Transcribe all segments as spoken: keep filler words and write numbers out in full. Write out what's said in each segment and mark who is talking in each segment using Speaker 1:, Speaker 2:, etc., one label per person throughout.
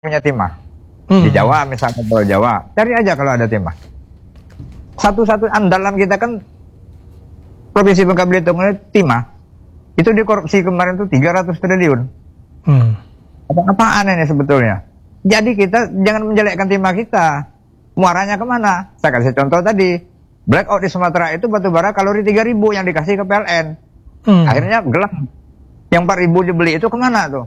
Speaker 1: punya timah. Hmm. Di Jawa misalnya, Pulau Jawa, cari aja kalau ada timah. Satu-satu andalan kita kan Provinsi Bangka Belitung ini timah. Itu dikorupsi kemarin tuh tiga ratus triliun. Hmm. Apa-apaan ini sebetulnya? Jadi kita jangan menjelekkan timah kita. Muaranya kemana? Saya kasih contoh tadi. Blackout di Sumatera itu batubara kalori tiga ribu yang dikasih ke P L N. Hmm. Akhirnya gelap. Yang empat ribu dibeli itu kemana tuh?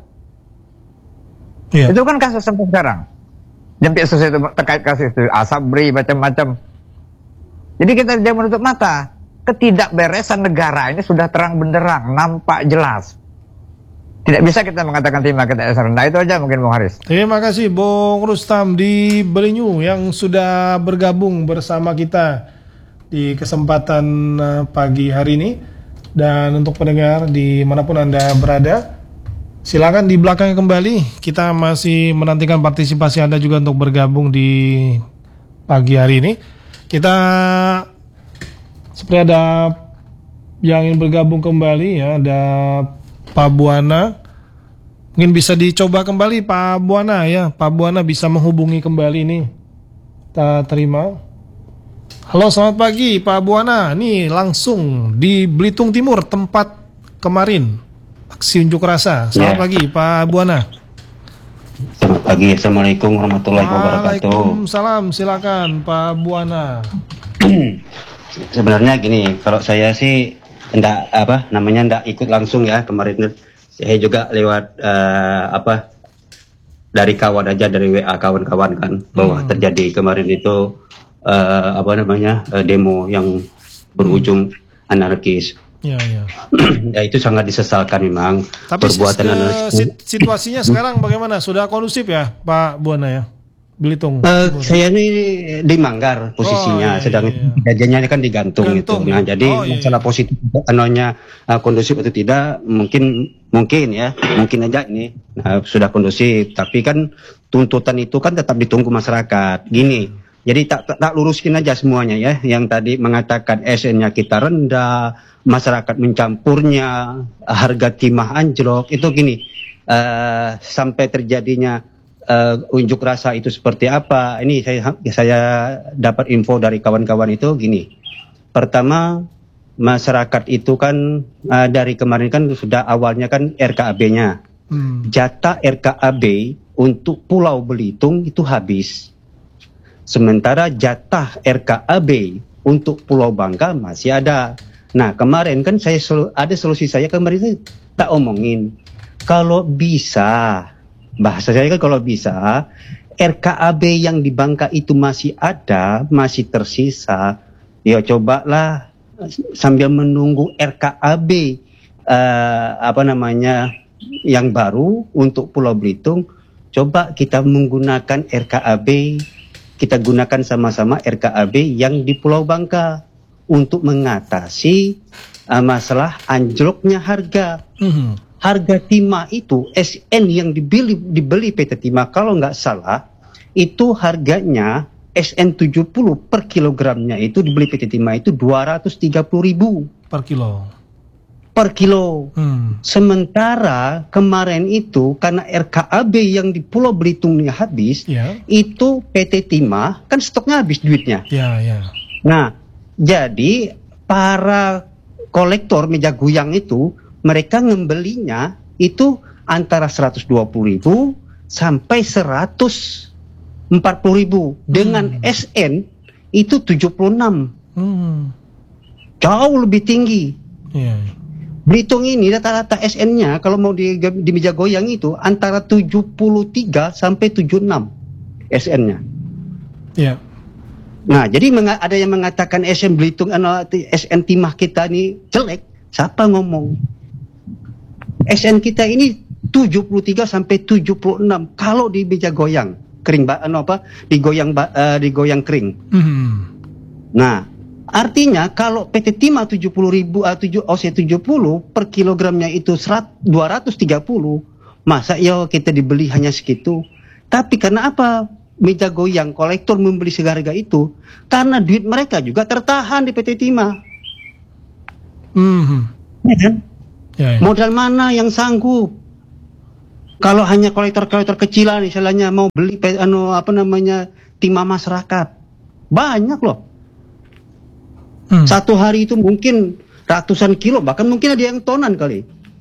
Speaker 1: Yeah. Itu kan kasus sampai sekarang. Jempik sus itu terkait kasus itu. Asabri, macam-macam. Jadi kita jangan menutup mata. Ketidakberesan negara ini sudah terang benderang, nampak jelas. Tidak bisa kita mengatakan timah kita rendah. Itu aja mungkin Bung Haris.
Speaker 2: Terima kasih Bung Rustam di Belinyu yang sudah bergabung bersama kita di kesempatan pagi hari ini. Dan untuk pendengar dimanapun Anda berada, silakan di belakang kembali. Kita masih menantikan partisipasi Anda juga untuk bergabung di pagi hari ini. Kita seperti ada yang ingin bergabung kembali ya, ada Pak Buana. Mungkin bisa dicoba kembali Pak Buana ya. Pak Buana bisa menghubungi kembali ini. Kita terima. Halo, selamat pagi Pak Buana. Ini langsung di Belitung Timur, tempat kemarin aksi unjuk rasa. Selamat ya. Pagi Pak Buana.
Speaker 3: Selamat pagi. Assalamualaikum warahmatullahi wabarakatuh.
Speaker 2: Waalaikumsalam. Silakan Pak Buana.
Speaker 3: Sebenarnya gini, kalau saya sih enggak apa namanya enggak ikut langsung ya kemarin. Saya juga lewat uh, apa dari kawan aja, dari W A kawan-kawan kan, bahwa hmm. terjadi kemarin itu Uh, apa namanya uh, demo yang berujung hmm. anarkis.
Speaker 2: Ya, ya.
Speaker 3: Ya itu sangat disesalkan memang.
Speaker 2: Tapi perbuatan anarkis. Situasinya sekarang bagaimana? Sudah kondusif ya Pak Buana ya? Belitung.
Speaker 3: Uh, saya ini di Manggar posisinya, oh, iya, sedang iya. Jajannya kan digantung gitu. Nah, jadi oh, iya. masalah positif anonya uh, kondusif atau tidak mungkin mungkin ya, mungkin aja ini nah, sudah kondusif, tapi kan tuntutan itu kan tetap ditunggu masyarakat. Gini. Jadi tak, tak, tak luruskin aja semuanya ya. Yang tadi mengatakan S N-nya kita rendah, masyarakat mencampurnya, harga timah anjlok. Itu gini, uh, sampai terjadinya uh, unjuk rasa itu seperti apa. Ini saya, saya dapat info dari kawan-kawan itu gini. Pertama, masyarakat itu kan uh, dari kemarin kan sudah awalnya kan R K A B-nya. Hmm. Jatah R K A B untuk Pulau Belitung itu habis. Sementara jatah R K A B untuk Pulau Bangka masih ada. Nah kemarin kan saya sel- ada solusi saya kemarin itu tak omongin. Kalau bisa, bahasa saya kan kalau bisa, R K A B yang di Bangka itu masih ada, masih tersisa. Ya cobalah sambil menunggu R K A B uh, apa namanya yang baru untuk Pulau Belitung. Coba kita menggunakan R K A B. Kita gunakan sama-sama R K A B yang di Pulau Bangka untuk mengatasi uh, masalah anjloknya harga. Mm-hmm. Harga timah itu S N yang dibeli dibeli P T Timah kalau nggak salah itu harganya S N tujuh puluh per kilogramnya itu dibeli P T Timah itu dua ratus tiga puluh ribu
Speaker 2: per kilo.
Speaker 3: Per kilo. Hmm. Sementara kemarin itu karena R K A B yang di Pulau Belitungnya habis, yeah. itu P T Timah kan stoknya habis duitnya.
Speaker 2: Yeah, yeah.
Speaker 3: Nah, jadi para kolektor meja goyang itu mereka ngembelinya itu antara seratus dua puluh ribu sampai seratus empat puluh ribu dengan hmm. S N itu tujuh puluh enam. Hmm. Jauh lebih tinggi.
Speaker 2: Yeah.
Speaker 3: Belitung ini rata-rata S N-nya kalau mau di, di meja goyang itu antara tujuh puluh tiga sampai tujuh puluh enam S N-nya.
Speaker 2: Iya.
Speaker 3: Nah, jadi ada yang mengatakan S N Belitung, S N timah kita ini jelek. Siapa ngomong? S N kita ini tujuh puluh tiga sampai tujuh puluh enam kalau di meja goyang kering anu apa? Digoyang uh, digoyang kering. Mm-hmm. Nah, artinya kalau P T Timah tujuh puluh ribu, uh, tujuh, O C tujuh puluh per kilogramnya itu dua ratus tiga puluh, masa ya kita dibeli hanya segitu? Tapi karena apa? Meja goyang kolektor membeli seharga itu karena duit mereka juga tertahan di P T Timah.
Speaker 2: Mm-hmm.
Speaker 3: Ya kan?
Speaker 2: Ya, ya.
Speaker 3: Modal mana yang sanggup? Kalau hanya kolektor-kolektor kecilan, misalnya mau beli pe- anu apa namanya timah masyarakat, banyak loh.
Speaker 2: Hmm.
Speaker 3: Satu hari itu mungkin ratusan kilo, bahkan mungkin ada yang tonan kali.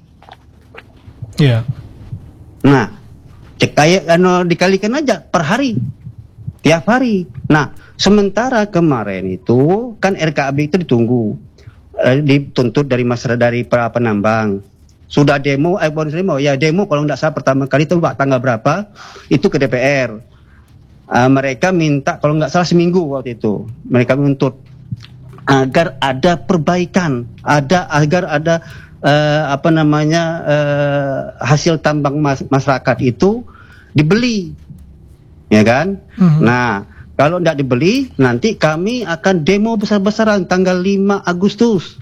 Speaker 2: Iya.
Speaker 3: Nah, cek kayak anu dikalikan aja per hari, tiap hari. Nah, sementara kemarin itu kan R K A B itu ditunggu, eh, dituntut dari masyarakat, dari para penambang. Sudah demo, eh bukan demo, ya demo kalau nggak salah pertama kali itu tanggal berapa, itu ke D P R. Uh, mereka minta kalau nggak salah seminggu waktu itu, mereka menuntut agar ada perbaikan, ada agar ada uh, apa namanya uh, hasil tambang mas masyarakat itu dibeli, ya kan? Mm-hmm. Nah, kalau nggak dibeli, nanti kami akan demo besar-besaran tanggal lima Agustus.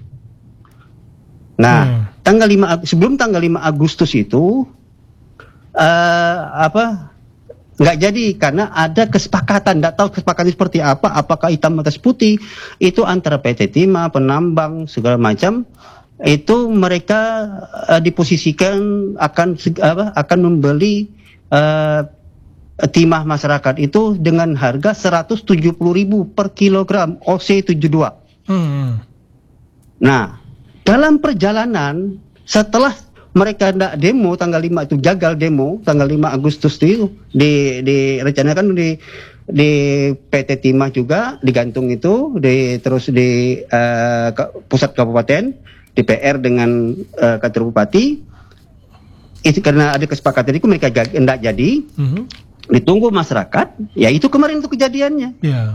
Speaker 3: Nah, hmm. tanggal lima sebelum tanggal lima Agustus itu uh, apa nggak jadi karena ada kesepakatan, nggak tahu kesepakatan seperti apa, apakah hitam atas putih itu antara P T Timah, penambang segala macam, itu mereka uh, diposisikan akan apa, akan membeli uh, timah masyarakat itu dengan harga seratus tujuh puluh ribu per kilogram O C tujuh puluh dua. Hmm. Nah, dalam perjalanan setelah mereka tidak demo tanggal lima itu, gagal demo tanggal lima Agustus itu, di direncanakan di di P T Timah juga digantung itu, di terus di uh, pusat kabupaten, D P R dengan uh, kantor bupati. Itu karena ada kesepakatan itu mereka tidak jadi. Mm-hmm. Ditunggu masyarakat, ya itu kemarin itu kejadiannya. Yeah.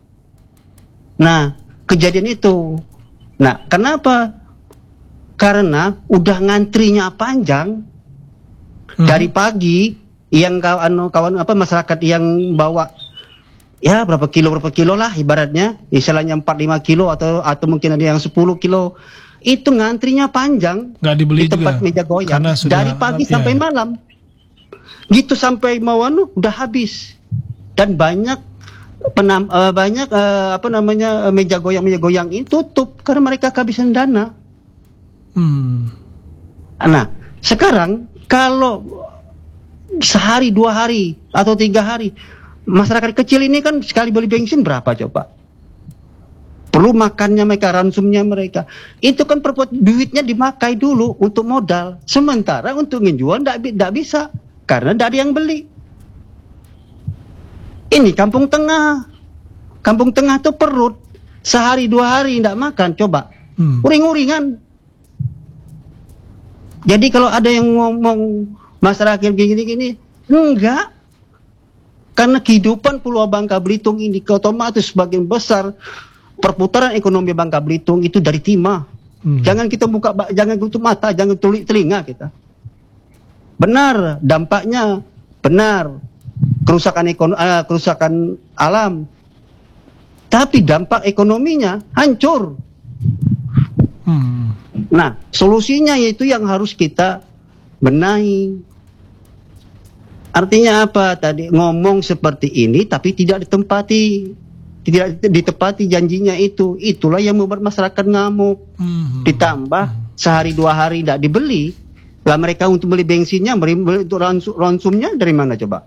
Speaker 3: Nah, kejadian itu. Nah, kenapa? Karena udah ngantrinya panjang hmm. dari pagi, yang kawan kawan apa masyarakat yang bawa ya berapa kilo berapa kilo lah ibaratnya, istilahnya empat lima kilo atau atau mungkin ada yang sepuluh kilo, itu ngantrinya panjang.
Speaker 2: Nggak dibeli
Speaker 3: di tempat
Speaker 2: juga,
Speaker 3: meja goyang
Speaker 2: sudah,
Speaker 3: dari pagi
Speaker 2: ya,
Speaker 3: sampai
Speaker 2: ya.
Speaker 3: malam, gitu sampai mau anu udah habis, dan banyak penam uh, banyak uh, apa namanya uh, meja goyang meja goyang ini tutup karena mereka kehabisan dana. Hmm. Nah, sekarang kalau sehari, dua hari, atau tiga hari, masyarakat kecil ini kan sekali beli bensin berapa coba? Perlu makannya mereka, ransumnya mereka. Itu kan perbuat duitnya dimakai dulu untuk modal. Sementara untuk menjual tidak bisa, karena tidak ada yang beli. Ini kampung tengah. Kampung tengah itu perut. Sehari, dua hari tidak makan, coba. Hmm. Uring-uringan. Jadi kalau ada yang ngomong masyarakat gini-gini, enggak. Karena kehidupan Pulau Bangka Belitung ini otomatis sebagian besar perputaran ekonomi Bangka Belitung itu dari timah. Hmm. Jangan kita buka, jangan tutup mata, jangan tulis telinga kita. Benar, dampaknya benar. Kerusakan ekonomi, uh, kerusakan alam. Tapi dampak ekonominya hancur. Hmm. Nah, solusinya yaitu yang harus kita benahi. Artinya apa tadi? Ngomong seperti ini tapi tidak ditempati. Tidak ditepati janjinya itu. Itulah yang membuat masyarakat ngamuk. Hmm. Ditambah sehari dua hari tidak dibeli. Lah mereka untuk beli bensinnya, beli untuk ransum, ransumnya dari mana coba?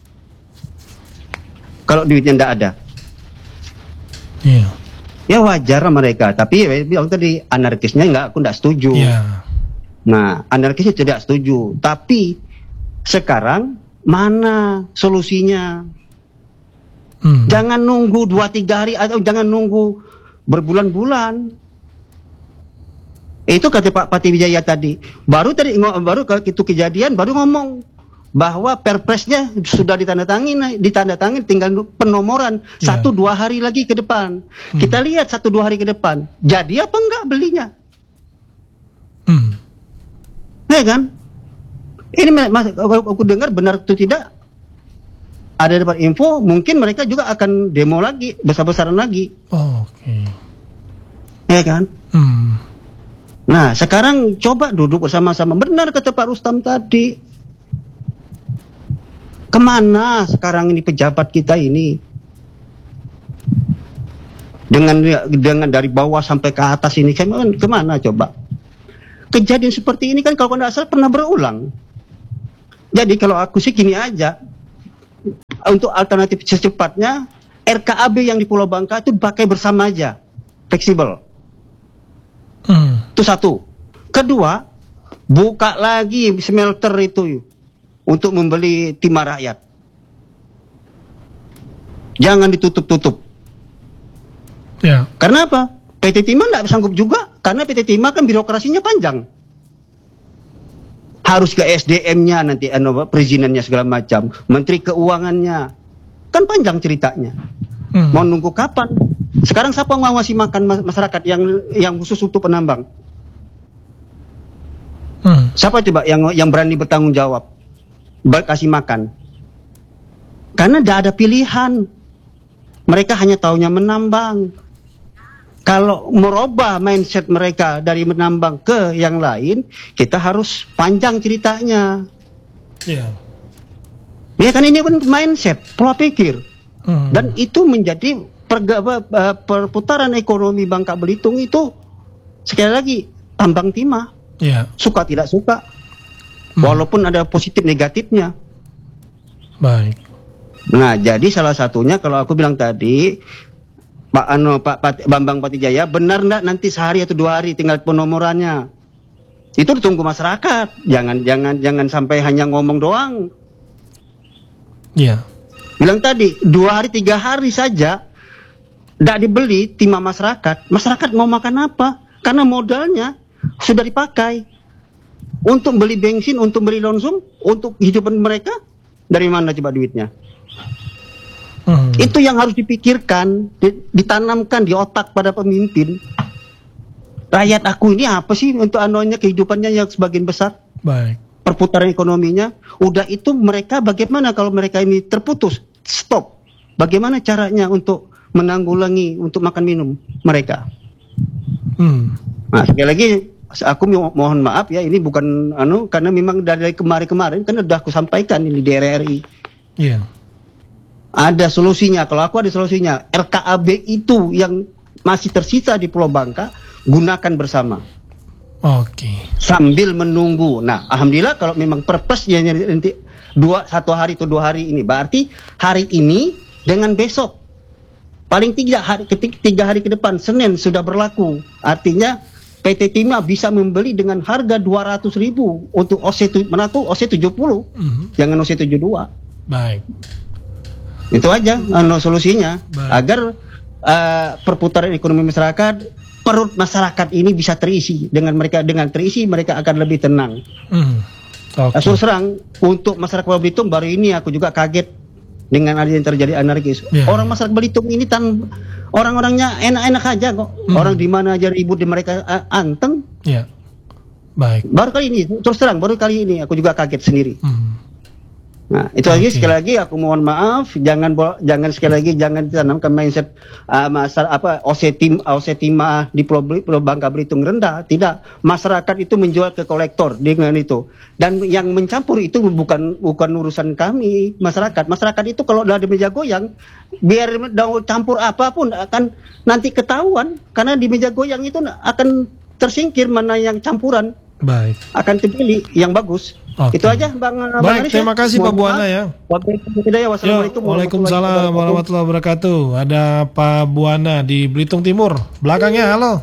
Speaker 3: Kalau duitnya tidak ada. Iya. Yeah. Ya wajar mereka, tapi bilang tadi anarkisnya enggak, aku enggak setuju. Yeah. Nah, anarkisnya tidak setuju. Tapi sekarang mana solusinya? Hmm. Jangan nunggu dua tiga hari atau jangan nunggu berbulan-bulan. Itu kata Pak Pati Wijaya tadi. Baru tadi baru itu kejadian baru ngomong bahwa perpresnya sudah ditandatangani, ditandatangani tinggal penomoran yeah. satu dua hari lagi ke depan. Hmm. Kita lihat satu dua hari ke depan, jadi apa enggak belinya? Hmm. Ya kan? Ini mas, aku dengar benar atau tidak? Ada dapat info, mungkin mereka juga akan demo lagi, besar-besaran lagi. Oh, oke. Okay. Ya kan? Hmm. Nah, sekarang coba duduk bersama-sama. Benar kata Pak Rustam tadi. Kemana sekarang ini pejabat kita ini? Dengan dengan dari bawah sampai ke atas ini, kemana coba? Kejadian seperti ini kan kalau tidak salah pernah berulang. Jadi kalau aku sih gini aja, untuk alternatif secepatnya R K A B yang di Pulau Bangka itu pakai bersama aja, fleksibel.
Speaker 2: Hmm.
Speaker 3: Itu satu. Kedua, buka lagi smelter itu untuk membeli timah rakyat. Jangan ditutup-tutup.
Speaker 2: Ya.
Speaker 3: Karena apa? P T Timah nggak sanggup juga, karena P T Timah kan birokrasinya panjang. Harus ke S D M-nya nanti, ano, perizinannya segala macam, Menteri Keuangannya, kan panjang ceritanya.
Speaker 2: Hmm.
Speaker 3: Mau nunggu kapan? Sekarang siapa mau ngasih makan masyarakat yang yang khusus untuk penambang?
Speaker 2: Hmm.
Speaker 3: Siapa coba yang yang berani bertanggung jawab, kasih makan? Karena tidak ada pilihan. Mereka hanya taunya menambang. Kalau merubah mindset mereka dari menambang ke yang lain, kita harus panjang ceritanya.
Speaker 2: Ya.
Speaker 3: Ya kan, ini kan mindset, pola pikir.
Speaker 2: Hmm.
Speaker 3: Dan itu menjadi perga, perputaran ekonomi Bangka Belitung itu, sekali lagi, tambang timah.
Speaker 2: Ya.
Speaker 3: Suka tidak suka.
Speaker 2: Hmm.
Speaker 3: Walaupun ada positif negatifnya.
Speaker 2: Baik.
Speaker 3: Nah, jadi salah satunya kalau aku bilang tadi, Pak Ano, Pak Pat, Bambang Patijaya, benar enggak nanti sehari atau dua hari tinggal penomorannya? Itu ditunggu masyarakat. Jangan jangan jangan sampai hanya ngomong doang.
Speaker 2: Iya.
Speaker 3: Bilang tadi dua hari tiga hari saja tidak dibeli timah masyarakat. Masyarakat mau makan apa? Karena modalnya sudah dipakai untuk beli bensin, untuk beli lonsum, untuk kehidupan mereka. Dari mana coba duitnya?
Speaker 2: Hmm.
Speaker 3: Itu yang harus dipikirkan, ditanamkan di otak pada pemimpin. Rakyat aku ini apa sih untuk anunya, kehidupannya yang sebagian besar,
Speaker 2: Baik.
Speaker 3: perputaran ekonominya. Udah itu mereka bagaimana kalau mereka ini terputus, stop. Bagaimana caranya untuk menanggulangi untuk makan minum mereka?
Speaker 2: Hmm.
Speaker 3: Nah, sekali lagi aku mo mohon maaf ya, ini bukan anu, karena memang dari kemarin-kemarin kan udah aku sampaikan ini di R R I.
Speaker 2: Iya.
Speaker 3: Ada solusinya. Kalau aku ada solusinya, R K A B itu yang masih tersisa di Pulau Bangka, gunakan bersama.
Speaker 2: Oke.
Speaker 3: Sambil menunggu. Nah, alhamdulillah kalau memang purpose-nya nanti dua satu hari atau dua hari ini, berarti hari ini dengan besok, paling tidak hari ketik tiga hari ke depan, Senin sudah berlaku. Artinya P T Timah bisa membeli dengan harga dua ratus ribu untuk O C mana tuh O C tujuh puluh,
Speaker 2: Mhm.
Speaker 3: jangan O C tujuh puluh dua.
Speaker 2: Baik.
Speaker 3: Itu aja anu solusinya.
Speaker 2: Baik.
Speaker 3: Agar uh, perputaran ekonomi masyarakat, perut masyarakat ini bisa terisi. Dengan mereka dengan terisi, mereka akan lebih tenang.
Speaker 2: Hmm. Oke.
Speaker 3: Terus terang, untuk masyarakat Belitung baru ini aku juga kaget dengan ada yang terjadi anarkis.
Speaker 2: Ya.
Speaker 3: Orang masyarakat Belitung ini tan orang-orangnya enak-enak aja kok.
Speaker 2: Hmm.
Speaker 3: Orang di mana aja ribut di mereka uh, anteng.
Speaker 2: Ya. Baik.
Speaker 3: Baru kali ini, terus terang baru kali ini aku juga kaget sendiri.
Speaker 2: Hmm.
Speaker 3: Nah, itu lagi
Speaker 2: Oke.
Speaker 3: sekali lagi aku mohon maaf, jangan bo- jangan sekali lagi jangan ditanamkan mindset uh, masalah apa O C tim O C timah di Pulau, Beli- Pulau Bangka Belitung rendah. Tidak, masyarakat itu menjual ke kolektor dengan itu. Dan yang mencampur itu bukan bukan urusan kami, masyarakat. Masyarakat itu kalau udah di meja goyang, biar mau campur apapun akan nanti ketahuan, karena di meja goyang itu akan tersingkir mana yang campuran,
Speaker 2: Baik.
Speaker 3: akan dipilih yang bagus.
Speaker 2: Oke.
Speaker 3: Itu aja Bang. Bang
Speaker 2: Baik,
Speaker 3: Aris, ya.
Speaker 2: terima kasih Pak
Speaker 3: Mohon
Speaker 2: Buana
Speaker 3: maaf.
Speaker 2: ya.
Speaker 3: Wassalamualaikum
Speaker 2: Yo, Waalaikumsalam warahmatullahi wabarakatuh. Ada Pak Buana di Belitung Timur. Belakangnya, halo.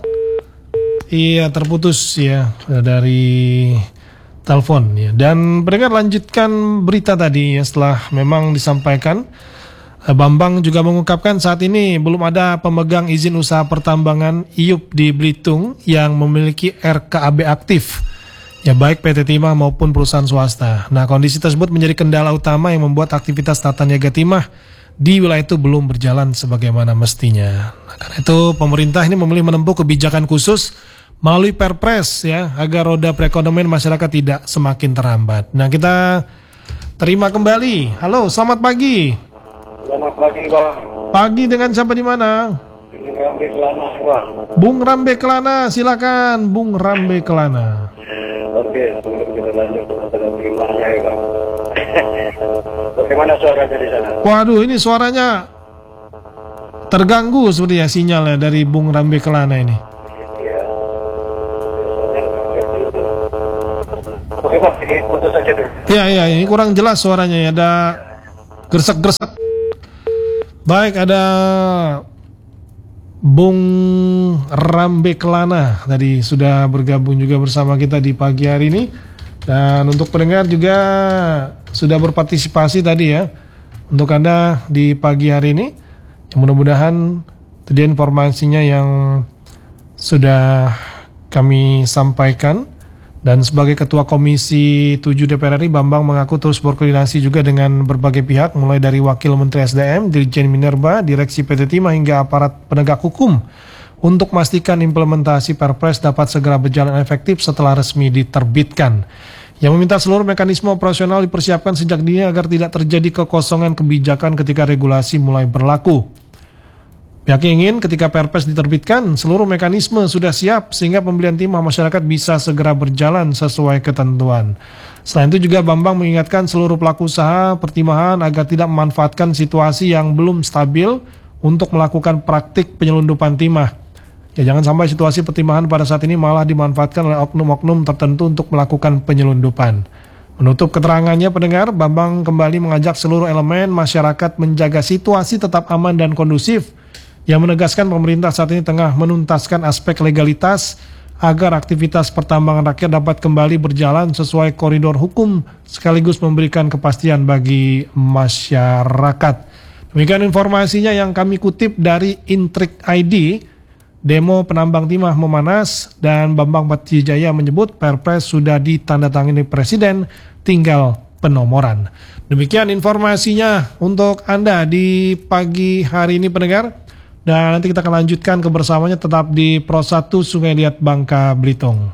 Speaker 2: Iya, terputus ya dari telepon ya. Dan mereka lanjutkan berita tadi ya, setelah memang disampaikan. eh, Bambang juga mengungkapkan saat ini belum ada pemegang izin usaha pertambangan I U P di Belitung yang memiliki R K A B aktif. Ya, baik P T Timah maupun perusahaan swasta. Nah, kondisi tersebut menjadi kendala utama yang membuat aktivitas tata niaga timah di wilayah itu belum berjalan sebagaimana mestinya. Nah, karena itu pemerintah ini memilih menempuh kebijakan khusus melalui Perpres ya, agar roda perekonomian masyarakat tidak semakin terhambat. Nah, kita terima kembali. Halo, selamat pagi.
Speaker 4: Selamat pagi, Bang.
Speaker 2: Pagi dengan siapa di mana?
Speaker 4: Ini Rambe Kelana, Bang.
Speaker 2: Bung Rambe Kelana, silakan Bung Rambe Kelana.
Speaker 4: Oke, sebelum kita lanjut ke terimanya ya, Bang. Bagaimana suaranya di sana?
Speaker 2: Waduh, ini suaranya terganggu sepertinya sinyalnya dari Bung Rambe Kelana ini.
Speaker 4: Iya. Oke Mas, ini putus saja dulu.
Speaker 2: Iya, iya, ini kurang jelas suaranya ya, ada gresek-gresek. Baik, ada Bung Rambe Kelana tadi sudah bergabung juga bersama kita di pagi hari ini. Dan untuk pendengar juga sudah berpartisipasi tadi ya. Untuk Anda di pagi hari ini, mudah-mudahan tadi informasinya yang sudah kami sampaikan. Dan sebagai Ketua Komisi tujuh D P R R I, Bambang mengaku terus berkoordinasi juga dengan berbagai pihak, mulai dari Wakil Menteri S D M, Dirjen Minerba, Direksi P T Timah, hingga aparat penegak hukum, untuk memastikan implementasi Perpres dapat segera berjalan efektif setelah resmi diterbitkan. Yang meminta seluruh mekanisme operasional dipersiapkan sejak dini agar tidak terjadi kekosongan kebijakan ketika regulasi mulai berlaku. Pihaknya ingin ketika Perpres diterbitkan, seluruh mekanisme sudah siap sehingga pembelian timah masyarakat bisa segera berjalan sesuai ketentuan. Selain itu juga Bambang mengingatkan seluruh pelaku usaha pertimahan agar tidak memanfaatkan situasi yang belum stabil untuk melakukan praktik penyelundupan timah. Ya, jangan sampai situasi pertimahan pada saat ini malah dimanfaatkan oleh oknum-oknum tertentu untuk melakukan penyelundupan. Menutup keterangannya pendengar, Bambang kembali mengajak seluruh elemen masyarakat menjaga situasi tetap aman dan kondusif, yang menegaskan pemerintah saat ini tengah menuntaskan aspek legalitas agar aktivitas pertambangan rakyat dapat kembali berjalan sesuai koridor hukum sekaligus memberikan kepastian bagi masyarakat. Demikian informasinya yang kami kutip dari Intrik I D. Demo penambang timah memanas dan Bambang Patijaya menyebut Perpres sudah ditandatangani Presiden, tinggal penomoran. Demikian informasinya untuk Anda di pagi hari ini pendengar. Dan nanti kita akan lanjutkan kebersamaannya tetap di Pro satu Sungai Liat Bangka Belitung.